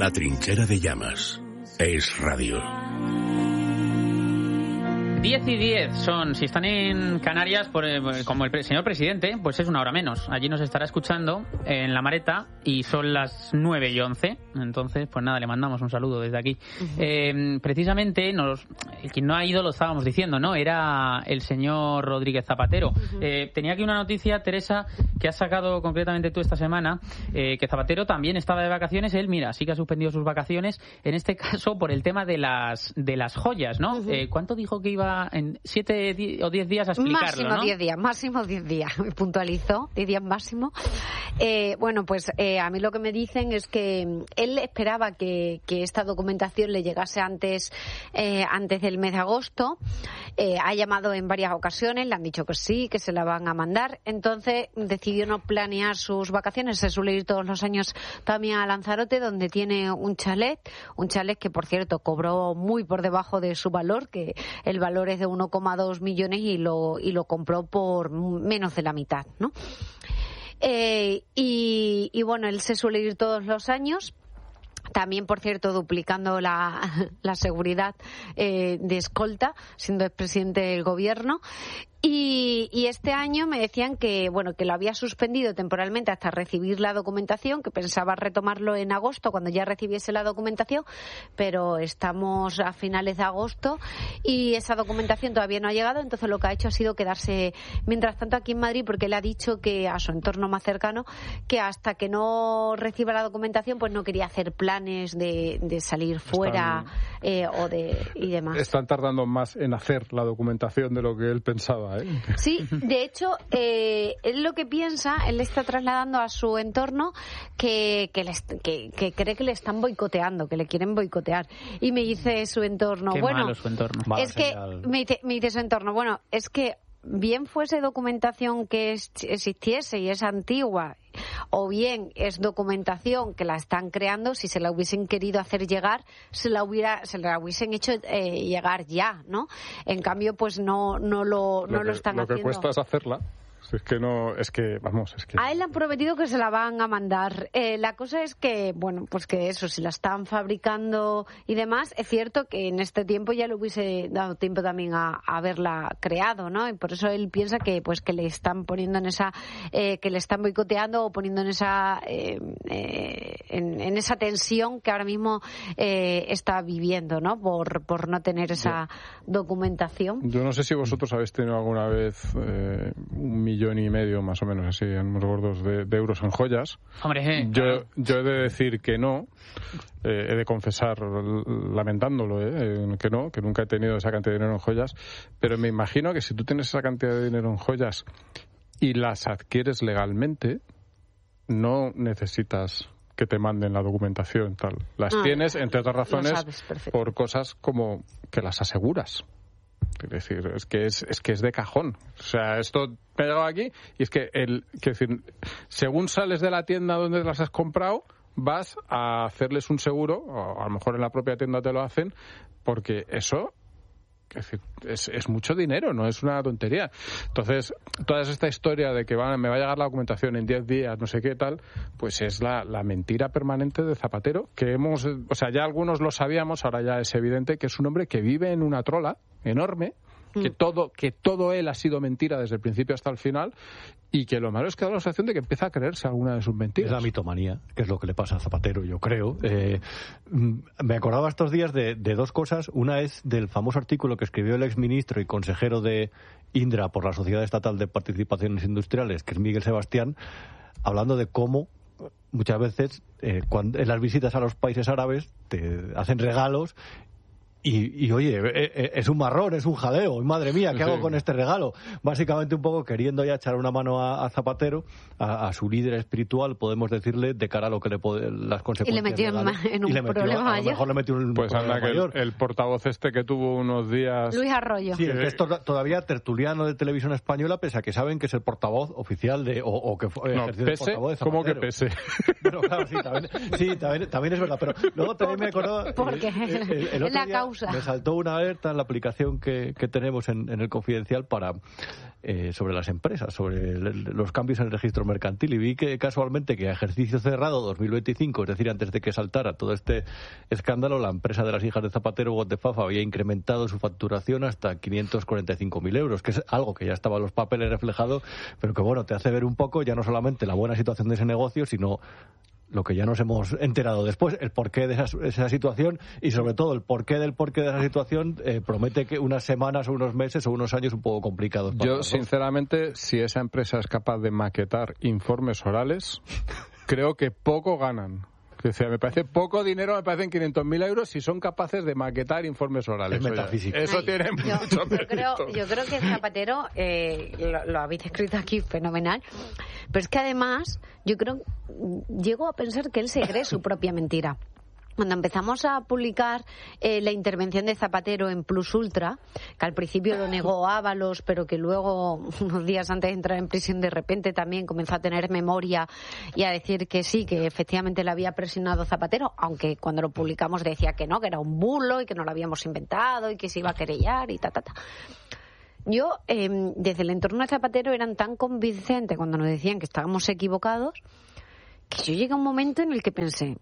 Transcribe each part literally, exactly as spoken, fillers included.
La trinchera de llamas. Es radio. diez y diez son, si están en Canarias, por, eh, como el pre- señor presidente, pues es una hora menos. Allí nos estará escuchando en La Mareta y son las nueve y once. Entonces, pues nada, le mandamos un saludo desde aquí. Uh-huh. Eh, precisamente, nos, el quien no ha ido lo estábamos diciendo, ¿no? Era el señor Rodríguez Zapatero. Uh-huh. Eh, tenía aquí una noticia, Teresa, que has sacado concretamente tú esta semana, eh, que Zapatero también estaba de vacaciones. Él, mira, sí que ha suspendido sus vacaciones, en este caso por el tema de las, de las joyas, ¿no? Uh-huh. Eh, ¿Cuánto dijo que iba en siete o diez días a explicarlo, máximo ¿no? diez días, máximo diez días, me puntualizó, diez días máximo. Eh, bueno, pues eh, a mí lo que me dicen es que él esperaba que, que esta documentación le llegase antes, eh, antes del mes de agosto. Eh, ha llamado en varias ocasiones, le han dicho que sí, que se la van a mandar. Entonces decidió no planear sus vacaciones. Se suele ir todos los años también a Lanzarote, donde tiene un chalet, un chalet que, por cierto, cobró muy por debajo de su valor, que el valor es de uno coma dos millones y lo y lo compró por menos de la mitad, ¿no? Eh, y, y bueno, él se suele ir todos los años. También, por cierto, duplicando la, la seguridad eh, de escolta, siendo expresidente del gobierno. Y, y este año me decían que bueno que lo había suspendido temporalmente hasta recibir la documentación, que pensaba retomarlo en agosto cuando ya recibiese la documentación, pero estamos a finales de agosto y esa documentación todavía no ha llegado. Entonces lo que ha hecho ha sido quedarse mientras tanto aquí en Madrid, porque él ha dicho que a su entorno más cercano que hasta que no reciba la documentación pues no quería hacer planes de, de salir fuera están, eh, o de y demás. Están tardando más en hacer la documentación de lo que él pensaba. ¿Eh? Sí, de hecho, eh, él lo que piensa, él le está trasladando a su entorno que, que, le, que, que cree que le están boicoteando, que le quieren boicotear. Y me dice su entorno, Qué bueno, malo su entorno. es que, me dice, me dice su entorno, bueno, es que bien fuese documentación que existiese y es antigua, o bien es documentación que la están creando, si se la hubiesen querido hacer llegar, se la hubiera, se la hubiesen hecho eh, llegar ya, ¿no? En cambio, pues no, no lo, no lo, que, lo están lo haciendo. Lo que cuesta es hacerla. Es que no, es que, vamos, es que... A él le han prometido que se la van a mandar. Eh, la cosa es que, bueno, pues que eso, si la están fabricando y demás, es cierto que en este tiempo ya le hubiese dado tiempo también a, a haberla creado, ¿no? Y por eso él piensa que, pues, que le están poniendo en esa, eh, que le están boicoteando o poniendo en esa, eh, eh, en, en esa tensión que ahora mismo eh, está viviendo, ¿no? Por, por no tener esa yo, documentación. Yo no sé si vosotros habéis tenido alguna vez eh, un millón y medio, más o menos así, en unos gordos de, de euros en joyas. Hombre, eh, yo, claro. yo he de decir que no, eh, he de confesar, lamentándolo, eh, que no, que nunca he tenido esa cantidad de dinero en joyas, pero me imagino que si tú tienes esa cantidad de dinero en joyas y las adquieres legalmente, no necesitas que te manden la documentación, tal. Las ah, tienes, entre otras razones, por cosas como que las aseguras. Es decir, es que es, es que es de cajón. O sea, esto me ha llegado aquí y es que, el, que decir, según sales de la tienda donde las has comprado, vas a hacerles un seguro, o a lo mejor en la propia tienda te lo hacen, porque eso es, decir, es, es mucho dinero, no es una tontería. Entonces, toda esta historia de que van, me va a llegar la documentación en diez días, no sé qué tal, pues es la, la mentira permanente de Zapatero, que hemos, o sea, ya algunos lo sabíamos, ahora ya es evidente que es un hombre que vive en una trola enorme, que todo que todo él ha sido mentira desde el principio hasta el final, y que lo malo es que da la sensación de que empieza a creerse alguna de sus mentiras. Es la mitomanía, que es lo que le pasa a Zapatero, yo creo. Eh, me acordaba estos días de, de dos cosas. Una es del famoso artículo que escribió el exministro y consejero de Indra por la Sociedad Estatal de Participaciones Industriales, que es Miguel Sebastián, hablando de cómo muchas veces eh, cuando, en las visitas a los países árabes te hacen regalos. Y, y oye, es un marrón, es un jaleo, y madre mía, ¿qué sí. hago con este regalo? Básicamente un poco queriendo ya echar una mano a, a Zapatero, a, a su líder espiritual, podemos decirle, de cara a lo que le puede, las consecuencias. Y le metió legales, en, en un le metió, problema a mayor. lo mejor le metió un pues problema anda que mayor. El, el portavoz este que tuvo unos días... Luis Arroyo. Sí, el que es to- todavía tertuliano de Televisión Española, pese a que saben que es el portavoz oficial de... o, o que fue no, ejercido pese, el portavoz de Zapatero. ¿Cómo que pese? Pero claro, sí, también, sí también, también es verdad, pero luego también me acuerdo... ¿Por qué? El, el, el es la día, pausa. Me saltó una alerta en la aplicación que, que tenemos en, en el Confidencial para eh, sobre las empresas, sobre el, los cambios en el registro mercantil, y vi que casualmente que a ejercicio cerrado dos mil veinticinco, es decir, antes de que saltara todo este escándalo, la empresa de las hijas de Zapatero, What the Fuck, había incrementado su facturación hasta quinientos cuarenta y cinco mil euros, que es algo que ya estaba en los papeles reflejado, pero que bueno, te hace ver un poco ya no solamente la buena situación de ese negocio, sino lo que ya nos hemos enterado después, el porqué de esa, esa situación, y sobre todo el porqué del porqué de esa situación eh, promete que unas semanas o unos meses o unos años un poco complicados. Para Yo, todos. sinceramente, si esa empresa es capaz de maquetar informes orales, creo que poco ganan. O sea, me parece poco dinero, me parecen quinientos mil euros si son capaces de maquetar informes orales. Es metafísico. Eso Ay, tiene yo, mucho yo mérito. creo, yo creo que Zapatero, eh, lo, lo habéis escrito aquí, fenomenal, pero es que además yo creo, llego a pensar que él se cree su propia mentira. Cuando empezamos a publicar eh, la intervención de Zapatero en Plus Ultra, que al principio lo negó Ábalos, pero que luego, unos días antes de entrar en prisión, de repente también comenzó a tener memoria y a decir que sí, que efectivamente le había presionado Zapatero, aunque cuando lo publicamos decía que no, que era un bulo y que no lo habíamos inventado y que se iba a querellar y ta, ta, ta. Yo, eh, desde el entorno de Zapatero, eran tan convincentes cuando nos decían que estábamos equivocados, que yo llegué a un momento en el que pensé,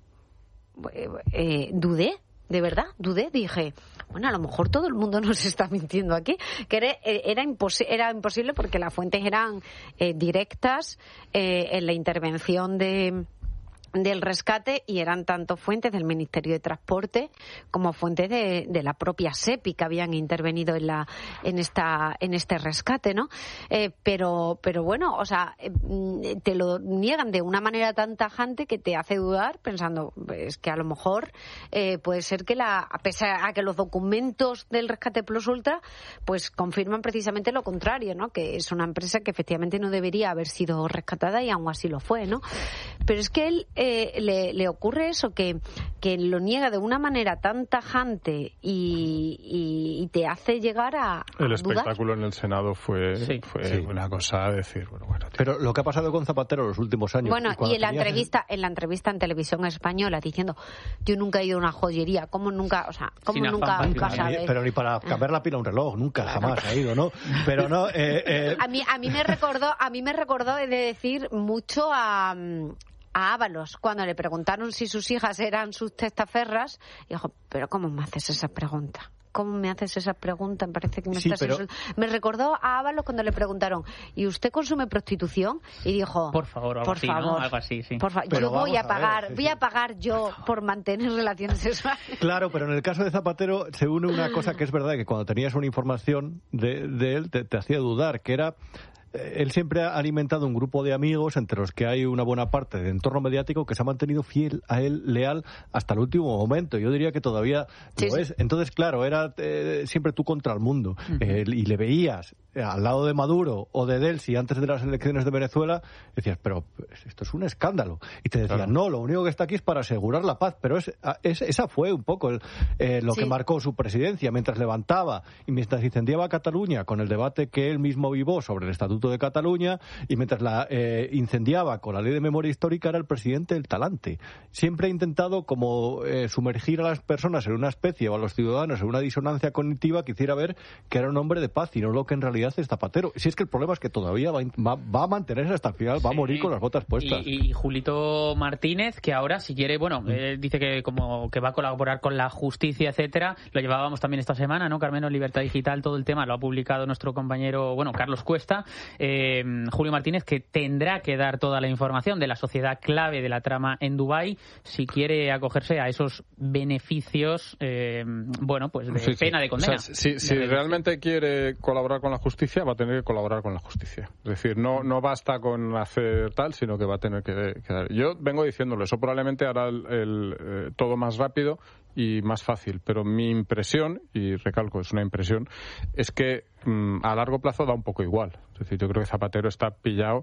Eh, dudé, de verdad, dudé, dije, bueno, a lo mejor todo el mundo nos está mintiendo aquí, que era, era, imposi- era imposible porque las fuentes eran eh, directas eh, en la intervención de del rescate, y eran tanto fuentes del Ministerio de Transporte como fuentes de, de la propia SEPI que habían intervenido en la en esta en este rescate, ¿no? Eh, pero pero bueno, o sea, eh, te lo niegan de una manera tan tajante que te hace dudar, pensando es que a lo mejor eh, puede ser que la a pesar a que los documentos del Rescate Plus Ultra pues confirman precisamente lo contrario, ¿no? Que es una empresa que efectivamente no debería haber sido rescatada y aún así lo fue, ¿no? Pero es que él Eh, le, le ocurre eso, que, que lo niega de una manera tan tajante y, y, y te hace llegar a, a El dudar. espectáculo en el Senado fue, Sí. fue Sí. una cosa a decir, bueno, bueno, tío. Pero lo que ha pasado con Zapatero en los últimos años... Bueno, cuando y en la tenías- entrevista, en la entrevista en televisión española diciendo, yo nunca he ido a una joyería, ¿cómo nunca, o sea, cómo Sin nunca, afán nunca patrimonial. Ni- sabes? pero ni para cambiar la pila a un reloj, nunca, jamás ha ido, ¿no? Pero no, eh, eh, A mí, a mí me recordó, a mí me recordó, he de decir, mucho a, a Ábalos, cuando le preguntaron si sus hijas eran sus testaferras, y dijo, pero ¿cómo me haces esa pregunta? ¿Cómo me haces esa pregunta? Me parece que me Sí, estás pero- insul- Me recordó a Ábalos cuando le preguntaron, ¿y usted consume prostitución? Y dijo, Por favor, o algo por así, ¿no? favor, Algo así, sí. por fa- Pero yo voy vamos a a ver, pagar, sí, voy sí. a pagar yo por mantener relaciones sexuales. Claro, pero en el caso de Zapatero se une una cosa que es verdad, que cuando tenías una información de, de él te, te hacía dudar, que era... eh, Él siempre ha alimentado un grupo de amigos entre los que hay una buena parte de entorno mediático que se ha mantenido fiel a él, leal hasta el último momento. Yo diría que todavía Sí, lo sí. es. Entonces, claro, era eh, siempre tú contra el mundo. Eh, y le veías eh, al lado de Maduro o de Delcy antes de las elecciones de Venezuela, decías, pero pues, esto es un escándalo. Y te decían, Claro. no, lo único que está aquí es para asegurar la paz. Pero es, es- esa fue un poco el, eh, lo Sí. que marcó su presidencia, mientras levantaba y mientras incendiaba Cataluña con el debate que él mismo vivó sobre el Estatuto de Cataluña, y mientras la eh, incendiaba con la Ley de Memoria Histórica, era el presidente del talante. Siempre ha intentado como eh, sumergir a las personas en una especie, o a los ciudadanos en una disonancia cognitiva que hiciera ver que era un hombre de paz y no lo que en realidad es Zapatero. Si es que el problema es que todavía va, a in- va- va a mantenerse hasta el final, va a Sí. morir con las botas puestas. Y, y Julito Martínez, que ahora, si quiere, bueno, eh, dice que como que va a colaborar con la justicia, etcétera. Lo llevábamos también esta semana, ¿no? Carmelo, en Libertad Digital, todo el tema lo ha publicado nuestro compañero, bueno, Carlos Cuesta. Eh, Julio Martínez, que tendrá que dar toda la información de la sociedad clave de la trama en Dubái si quiere acogerse a esos beneficios, eh, bueno, pues de Sí, sí. pena de condena. O sea, si si De reducción. realmente quiere colaborar con la justicia, va a tener que colaborar con la justicia. Es decir, no, no basta con hacer tal, sino que va a tener que, que dar. Yo vengo diciéndolo, eso probablemente hará el, el, eh, todo más rápido y más fácil, pero mi impresión, y recalco, es una impresión, es que mm, a largo plazo da un poco igual. Es decir, yo creo que Zapatero está pillado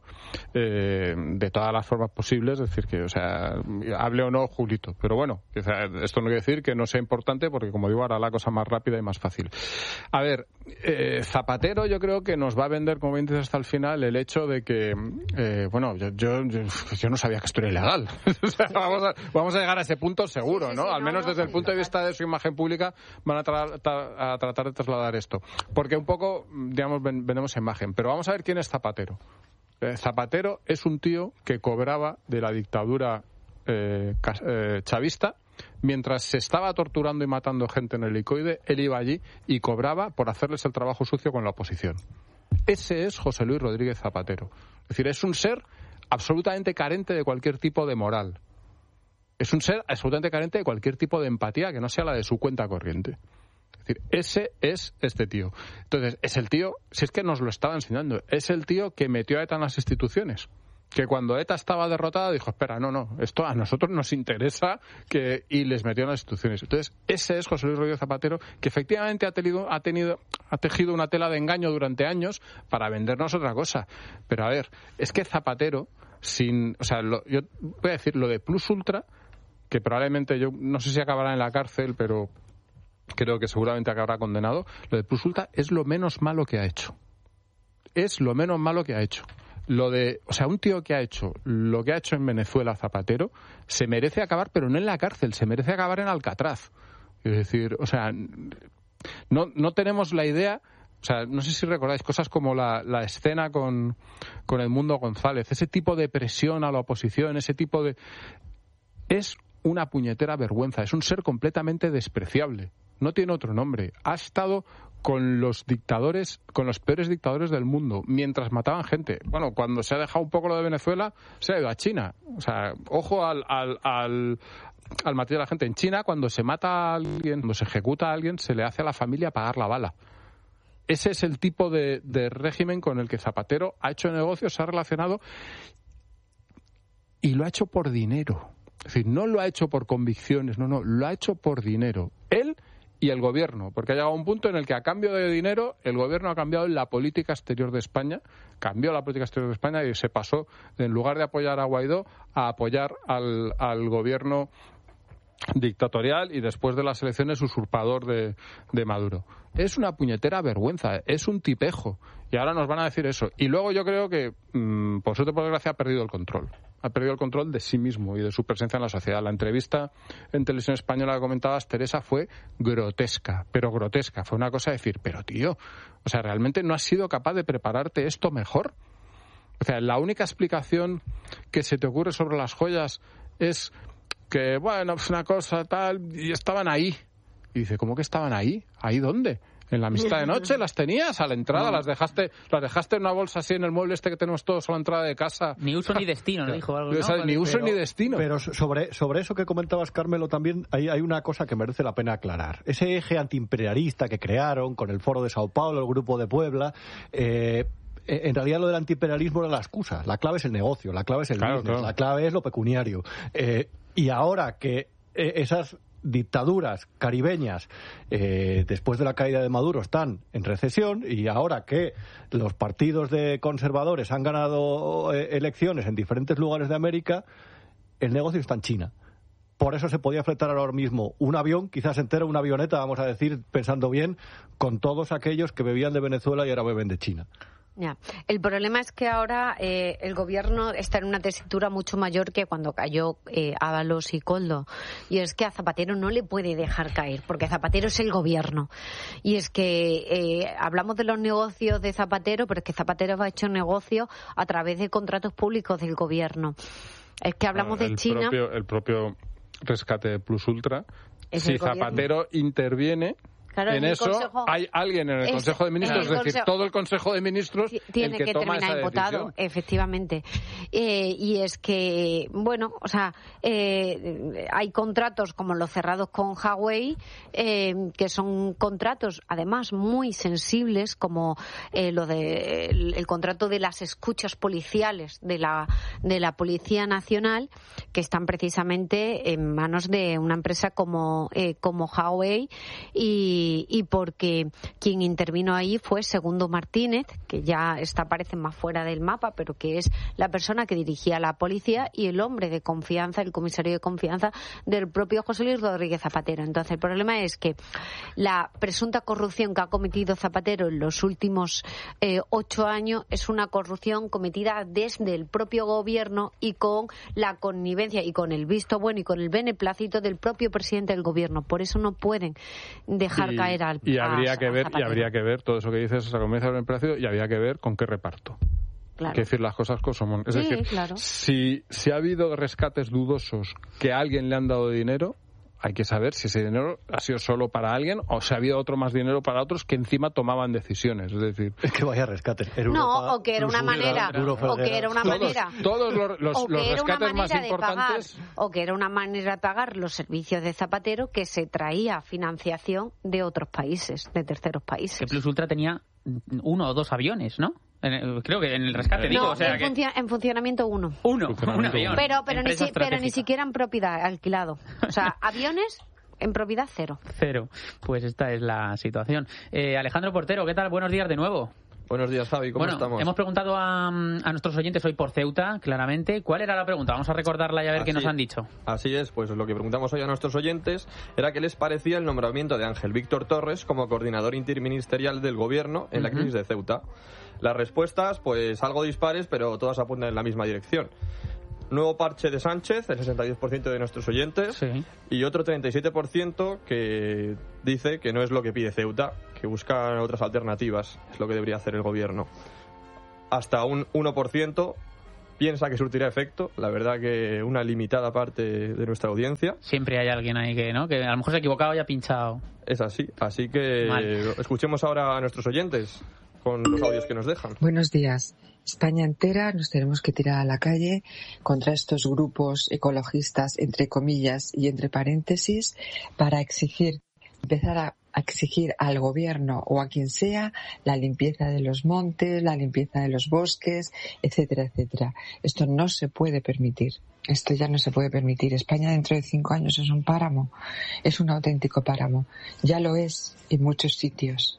eh, de todas las formas posibles, es decir, que, o sea, hable o no Julito, pero bueno, o sea, esto no quiere decir que no sea importante, porque como digo, hará la cosa más rápida y más fácil. A ver, eh, Zapatero yo creo que nos va a vender, como bien dices, hasta el final, el hecho de que, eh, bueno, yo, yo, yo, yo no sabía que esto era ilegal. O sea, vamos, a, vamos a llegar a ese punto seguro, Sí, sí, ¿no? sí, Al no, menos no, desde el yo punto de vista de su imagen pública van a, tra- tra- a tratar de trasladar esto. Porque un poco, digamos, ven- vendemos imagen. Pero vamos a ver quién es Zapatero. Eh, Zapatero es un tío que cobraba de la dictadura eh, cas- eh, chavista. Mientras se estaba torturando y matando gente en el helicoide, él iba allí y cobraba por hacerles el trabajo sucio con la oposición. Ese es José Luis Rodríguez Zapatero. Es decir, es un ser absolutamente carente de cualquier tipo de moral. Es un ser absolutamente carente de cualquier tipo de empatía que no sea la de su cuenta corriente. Es decir, ese es este tío. Entonces, es el tío, si es que nos lo estaba enseñando, es el tío que metió a ETA en las instituciones. Que cuando ETA estaba derrotada dijo, espera, no, no, esto a nosotros nos interesa, que y les metió en las instituciones. Entonces, ese es José Luis Rodríguez Zapatero, que efectivamente ha tenido, ha tenido, ha tejido una tela de engaño durante años para vendernos otra cosa. Pero a ver, es que Zapatero, sin, o sea, lo, yo voy a decir, lo de Plus Ultra, que probablemente yo no sé si acabará en la cárcel, pero creo que seguramente acabará condenado, lo de Plus Ultra es lo menos malo que ha hecho. Es lo menos malo que ha hecho. Lo de, o sea, un tío que ha hecho lo que ha hecho en Venezuela, Zapatero, se merece acabar, pero no en la cárcel, se merece acabar en Alcatraz. Es decir, o sea, no, no tenemos la idea, o sea, no sé si recordáis cosas como la, la escena con, con Edmundo González, ese tipo de presión a la oposición, ese tipo de... Es una puñetera vergüenza, es un ser completamente despreciable. No tiene otro nombre. Ha estado con los dictadores, con los peores dictadores del mundo, mientras mataban gente. Bueno, cuando se ha dejado un poco lo de Venezuela, se ha ido a China. O sea, ojo al, al, al, al matar a la gente. En China, cuando se mata a alguien, cuando se ejecuta a alguien, se le hace a la familia pagar la bala. Ese es el tipo de, de régimen con el que Zapatero ha hecho negocios, se ha relacionado y lo ha hecho por dinero. Es decir, no lo ha hecho por convicciones, no, no, lo ha hecho por dinero. Él y el gobierno, porque ha llegado un punto en el que a cambio de dinero el gobierno ha cambiado la política exterior de España, cambió la política exterior de España y se pasó, en lugar de apoyar a Guaidó, a apoyar al, al gobierno dictatorial y después de las elecciones usurpador de, de Maduro. Es una puñetera vergüenza, es un tipejo. Y ahora nos van a decir eso. Y luego yo creo que, mmm, por suerte por desgracia, ha perdido el control. Ha perdido el control de sí mismo y de su presencia en la sociedad. La entrevista en Televisión Española que comentabas, Teresa, fue grotesca, pero grotesca. Fue una cosa de decir, pero tío, o sea, ¿realmente no has sido capaz de prepararte esto mejor? O sea, la única explicación que se te ocurre sobre las joyas es que, bueno, pues una cosa tal, y estaban ahí. Y dice, ¿cómo que estaban ahí? ¿Ahí dónde? En la amistad de noche las tenías a la entrada, las dejaste las dejaste en una bolsa así en el mueble este que tenemos todos a la entrada de casa. Ni uso ni destino, le dijo algo. O sea, ¿no? Ni uso pero, ni destino. Pero sobre, sobre eso que comentabas, Carmelo, también hay, hay una cosa que merece la pena aclarar. Ese eje antiimperialista que crearon con el Foro de Sao Paulo, el Grupo de Puebla... Eh, en realidad lo del antiimperialismo era la excusa. La clave es el negocio, la clave es el claro, business, claro. la clave es lo pecuniario. Eh, y ahora que eh, esas dictaduras caribeñas eh, después de la caída de Maduro están en recesión y ahora que los partidos de conservadores han ganado eh, elecciones en diferentes lugares de América, el negocio está en China. Por eso se podía fletar ahora mismo un avión, quizás entero, una avioneta, vamos a decir, pensando bien, con todos aquellos que bebían de Venezuela y ahora beben de China. Ya. El problema es que ahora eh, el gobierno está en una tesitura mucho mayor que cuando cayó eh, Ábalos y Koldo. Y es que a Zapatero no le puede dejar caer, porque Zapatero es el gobierno. Y es que eh, hablamos de los negocios de Zapatero, pero es que Zapatero ha hecho negocios a través de contratos públicos del gobierno. Es que hablamos el de China. Propio, el propio rescate de Plus Ultra. Es si el gobierno. Zapatero interviene... Claro, en el eso consejo, hay alguien en el es, Consejo de Ministros, es es decir, consejo, todo el Consejo de Ministros tiene el que, que toma terminar esa imputado, decisión. efectivamente. Eh, y es que, bueno, o sea, eh, hay contratos como los cerrados con Huawei, eh, que son contratos, además, muy sensibles, como eh, lo de el, el contrato de las escuchas policiales de la de la Policía Nacional, que están precisamente en manos de una empresa como eh, como Huawei y y, y porque quien intervino ahí fue Segundo Martínez, que ya está parece más fuera del mapa, pero que es la persona que dirigía la policía y el hombre de confianza, el comisario de confianza del propio José Luis Rodríguez Zapatero. Entonces, el problema es que la presunta corrupción que ha cometido Zapatero en los últimos eh, ocho años es una corrupción cometida desde el propio gobierno y con la connivencia y con el visto bueno y con el beneplácito del propio presidente del gobierno. Por eso no pueden dejar y, caer al y habría a, que a ver Zapatero. y habría que ver todo eso que dices, esa conveniencia del beneplácito, y habría que ver con qué reparto. Claro. Hay que decir las cosas como son. Es Sí, decir, claro. si, si ha habido rescates dudosos que a alguien le han dado dinero, hay que saber si ese dinero ha sido solo para alguien o si ha habido otro más dinero para otros que encima tomaban decisiones. Es decir, es que vaya rescate. Era no, Europa, o que era una manera, o que era una todos, manera, todos los, los, o que los era una rescates más manera importantes. de pagar, o que era una manera de pagar los servicios de Zapatero que se traía financiación de otros países, de terceros países. Que Plus Ultra tenía uno o dos aviones, ¿no? En, creo que en el rescate, digo, no, o sea en, que... funcio- en funcionamiento uno. Uno, Funcionamiento un avión. uno. Pero, pero, ni, Empresa si- pero ni estratégica. siquiera en propiedad, alquilado. O sea, aviones en propiedad cero. Cero. Pues esta es la situación. Eh, Alejandro Portero, ¿qué tal? Buenos días de nuevo. Buenos días, Javi, ¿cómo bueno, estamos? hemos preguntado a, a nuestros oyentes hoy por Ceuta, claramente. ¿Cuál era la pregunta? Vamos a recordarla y a ver Así, qué nos han dicho. Así es, pues lo que preguntamos hoy a nuestros oyentes era qué les parecía el nombramiento de Ángel Víctor Torres como coordinador interministerial del gobierno en la Uh-huh. crisis de Ceuta. Las respuestas, pues algo dispares, pero todas apuntan en la misma dirección. Nuevo parche de Sánchez, el sesenta y diez por ciento de nuestros oyentes, Sí. y otro treinta y siete por ciento que dice que no es lo que pide Ceuta, que buscan otras alternativas, es lo que debería hacer el gobierno. Hasta un uno por ciento piensa que surtirá efecto, la verdad que una limitada parte de nuestra audiencia. Siempre hay alguien ahí que, ¿no? Que a lo mejor se ha equivocado y ha pinchado. Es así, así que Mal. escuchemos ahora a nuestros oyentes con los audios que nos dejan. Buenos días. España entera nos tenemos que tirar a la calle contra estos grupos ecologistas, entre comillas y entre paréntesis, para exigir, empezar a exigir al gobierno o a quien sea la limpieza de los montes, la limpieza de los bosques, etcétera, etcétera. Esto no se puede permitir. Esto ya no se puede permitir. España dentro de cinco años es un páramo, es un auténtico páramo. Ya lo es en muchos sitios.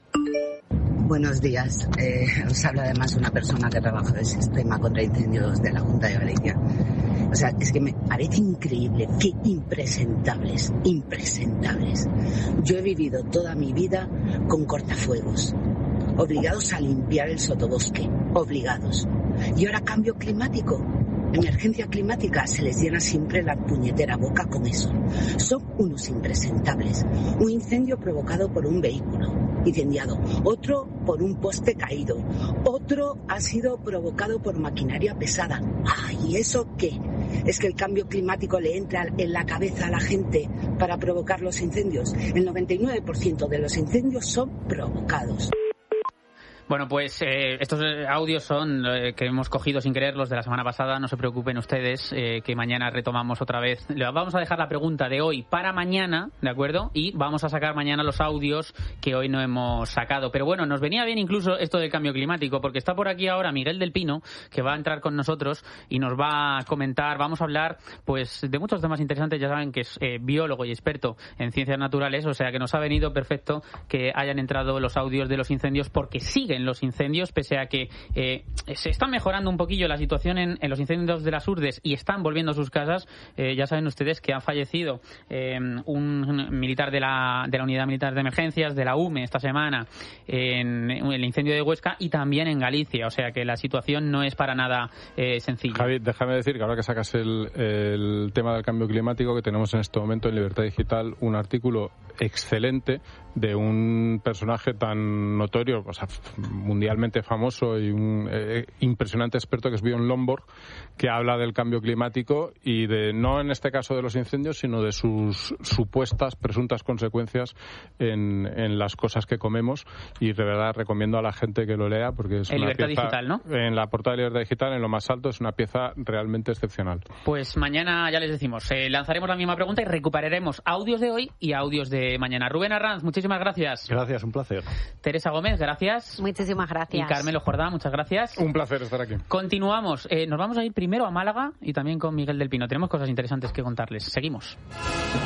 Buenos días. Eh, os habla además una persona que trabaja en el sistema contra incendios de la Junta de Galicia. O sea, es que me parece increíble, qué impresentables, impresentables. Yo he vivido toda mi vida con cortafuegos, obligados a limpiar el sotobosque, obligados. Y ahora cambio climático, emergencia climática, se les llena siempre la puñetera boca con eso. Son unos impresentables. Un incendio provocado por un vehículo incendiado, otro por un poste caído, otro ha sido provocado por maquinaria pesada. ¡Ay, ¿y eso qué? ¿Es que el cambio climático le entra en la cabeza a la gente para provocar los incendios? El noventa y nueve por ciento de los incendios son provocados. Bueno, pues eh, estos audios son eh, que hemos cogido sin querer los de la semana pasada. No se preocupen ustedes, eh, que mañana retomamos otra vez. Le vamos a dejar la pregunta de hoy para mañana, ¿de acuerdo? Y vamos a sacar mañana los audios que hoy no hemos sacado. Pero bueno, nos venía bien incluso esto del cambio climático, porque está por aquí ahora Miguel del Pino, que va a entrar con nosotros y nos va a comentar. Vamos a hablar pues de muchos temas interesantes. Ya saben que es eh, biólogo y experto en ciencias naturales, o sea que nos ha venido perfecto que hayan entrado los audios de los incendios, porque siguen los incendios, pese a que eh, se está mejorando un poquillo la situación en, en los incendios de las Urdes y están volviendo a sus casas. Eh, ya saben ustedes que ha fallecido eh, un militar de la, de la Unidad Militar de Emergencias, de la U M E, esta semana, en, en el incendio de Huesca y también en Galicia, o sea que la situación no es para nada eh, sencilla. Javi, déjame decir que ahora que sacas el, el tema del cambio climático, que tenemos en este momento en Libertad Digital un artículo excelente de un personaje tan notorio, o sea, mundialmente famoso y un eh, impresionante experto, que es Björn Lomborg, que habla del cambio climático y de, no en este caso de los incendios, sino de sus supuestas, presuntas consecuencias en, en las cosas que comemos, y de verdad recomiendo a la gente que lo lea, porque es en una Libertad pieza, Digital, ¿no? En la portada de Libertad Digital, en lo más alto, es una pieza realmente excepcional. Pues mañana, ya les decimos, eh, lanzaremos la misma pregunta y recuperaremos audios de hoy y audios de mañana. Rubén Arranz, muchísimas gracias. Gracias, un placer. Teresa Gómez, gracias. Muchísimas gracias. Y Carmelo Jordá, muchas gracias. Un placer estar aquí. Continuamos. Eh, nos vamos a ir primero a Málaga y también con Miguel del Pino. Tenemos cosas interesantes que contarles. Seguimos.